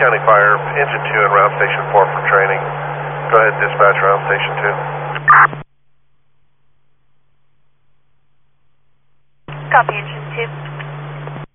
County Fire, Engine 2 and Round Station 4 for training. Go ahead, dispatch Round Station 2. Copy, Engine 2.